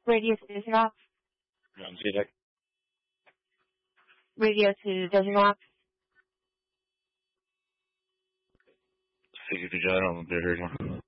Radio to Desert Ops. Zedak. Radio to Desert Ops. Figured I don't know if they heard you.